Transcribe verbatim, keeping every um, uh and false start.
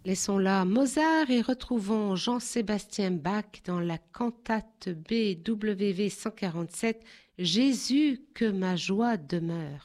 Laissons là Mozart et retrouvons Jean-Sébastien Bach dans la cantate B W V cent quarante-sept Jésus, que ma joie demeure.